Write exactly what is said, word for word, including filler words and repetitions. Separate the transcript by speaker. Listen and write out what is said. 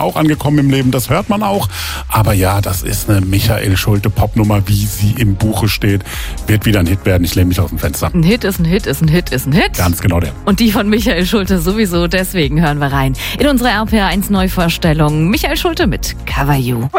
Speaker 1: auch angekommen im Leben, das hört man auch. Aber ja, das ist eine Michael Schulte-Popnummer, wie sie im Buche steht. Wird wieder ein Hit werden, ich lehne mich aus dem Fenster.
Speaker 2: Ein Hit ist ein Hit, ist ein Hit, ist ein Hit.
Speaker 1: Ganz genau der.
Speaker 2: Und die von Michael Schulte sowieso, deswegen hören wir rein in unsere R P R eins Neuvorstellung. Michael Schulte mit Cover You.